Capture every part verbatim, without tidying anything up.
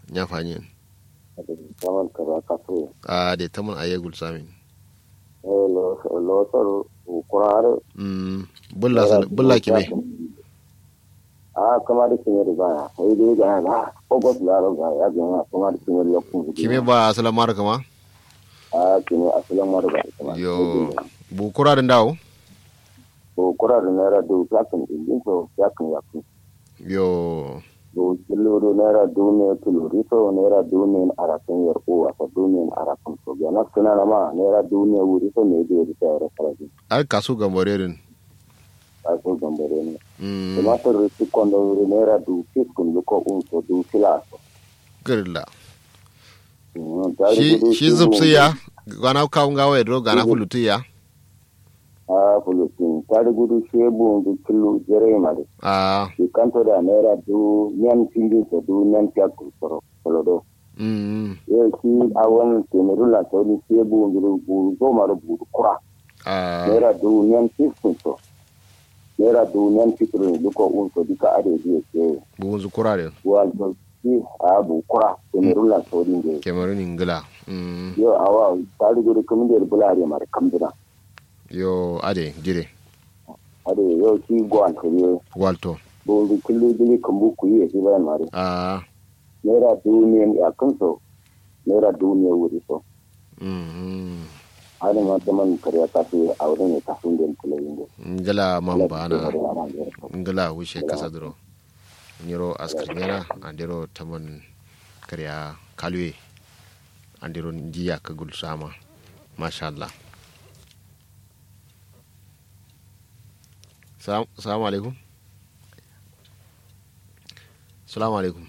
nya fanyen zaman kara kafu a de tamun ayegul samin eh lo lo to kurare mm bulla sal bulla kime a kamar kime riba sai dai ga ga ogos la ro ga ya ga kamar kime lokun kime ba asala mar kama a kime asalan mar ga kamar yo bu kurare ndaw ko kurare naira du yakin din to yakin yakin yo do kiloro naira du ne kilori to naira du ne arakan yar ko asa du ne arakan to ga na kana ma naira du ne wuri to ne da ta yar karaji ai kasu gamborerin a ko gambare ne mm tomato rusi kondo wuri naira du fiskun ko un to du kilaso girla Mm, shi shi zubsiya gana kawun gawa do gana fulutiya a fulutin tare gudu shebu da kilo jere mare a shi kanto da naira du nyan tingi to du nyan kya kusoro kolodo mm ye shi awon temerula to ni shebu ngiru bu go maro bu kura a naira du nyan tiskun to naira du nyan tikro ni ko un to dika ade die ke buunzu kurare wal to shi a bu kura temerula to ni ge kemarun ingila mm yo awa tare gudu kuminde bulare mare kamdina yo ade jire ade yo shi gwan kare walto bo bi kullu dili kambu ku yi shi bayan mare a naira duniyan ya kanso naira duniya wuri so mm ana ma da man kariya ta fi a wurin ne ta sun den kulayin da ngala mamba na ngala wuce kasa duro niro askarnyana andiro tamon kariya kalwe andiro njiya ka gul sama masha Allah. Salamu alaikum. Salamu alaikum.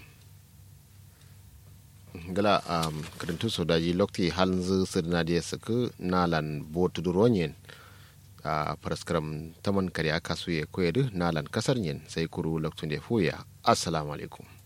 Gala um, karantu so daji lokti halin sirna da ya saka nalan botu duronyen a paraskram taman kariya kasu ya koyar nalan kasar yin sai kuru loktun da fuya. Assalamu alaikum.